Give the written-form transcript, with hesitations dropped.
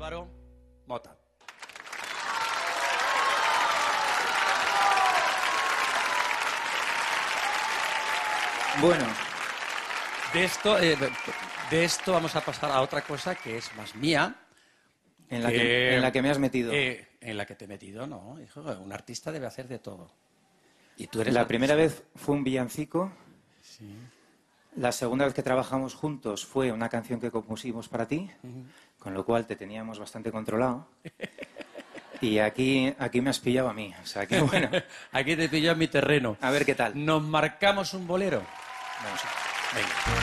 Álvaro Mota. Bueno. De esto vamos a pasar a otra cosa que es más mía. En la que me has metido. En la que te he metido, no. Hijo, un artista debe hacer de todo. Y tú eres la artista. primera vez fue un villancico. Sí. La segunda vez que trabajamos juntos fue una canción que compusimos para ti, con lo cual te teníamos bastante controlado. Y aquí me has pillado a mí. O sea, que bueno. Aquí te pillo en mi terreno. A ver qué tal. Nos marcamos un bolero. Vamos a ver. Venga.